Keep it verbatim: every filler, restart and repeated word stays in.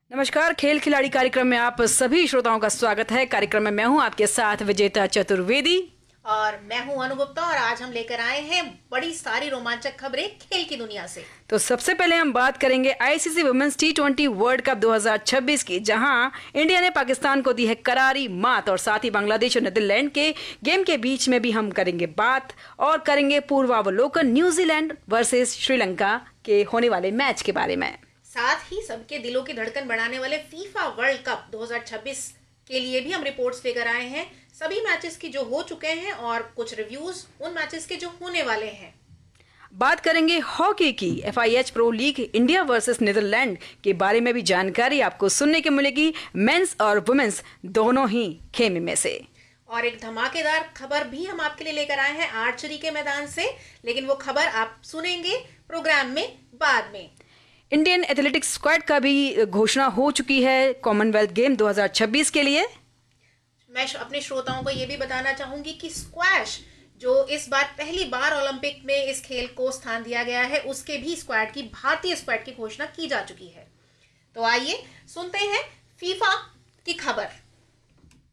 नमस्कार, खेल खिलाड़ी कार्यक्रम में आप सभी श्रोताओं का स्वागत है। कार्यक्रम में मैं हूं आपके साथ विजेता चतुर्वेदी और मैं हूं अनु गुप्ता और आज हम लेकर आए हैं बड़ी सारी रोमांचक खबरें खेल की दुनिया से। तो सबसे पहले हम बात करेंगे ICC women's T twenty world cup दो हज़ार छब्बीस की, जहां इंडिया ने पाकिस्तान को दी है करारी मात और साथ ही बांग्लादेश और नीदरलैंड के गेम के बीच में भी हम करेंगे बात और करेंगे पूर्वावलोकन न्यूजीलैंड वर्सेस श्रीलंका के होने वाले मैच के बारे में। साथ ही सबके दिलों की धड़कन बढ़ाने वाले फीफा वर्ल्ड कप दो हज़ार छब्बीस के लिए भी हम रिपोर्ट्स लेकर आए हैं, सभी मैचेस की जो हो चुके हैं और कुछ रिव्यूज उन मैचेस के जो होने वाले हैं। बात करेंगे हॉकी की। FIH pro league India versus Netherlands के बारे में भी जानकारी आपको सुनने को मिलेगी, मेंस और वुमेन्स दोनों ही खेमे में से। और एक धमाकेदार खबर भी हम आपके लिए लेकर आए हैं आर्चरी के मैदान से, लेकिन वो खबर आप सुनेंगे प्रोग्राम में बाद में। इंडियन एथलेटिक्स स्क्वाड का भी घोषणा हो चुकी है कॉमनवेल्थ गेम दो हज़ार छब्बीस के लिए। मैं अपने श्रोताओं को ये भी बताना चाहूंगी कि स्क्वैश जो इस बार पहली बार ओलंपिक में इस खेल को स्थान दिया गया है, उसके भी स्क्वाड की भारतीय स्क्वाड की घोषणा की जा चुकी है। तो आइए सुनते हैं फीफा की खबर।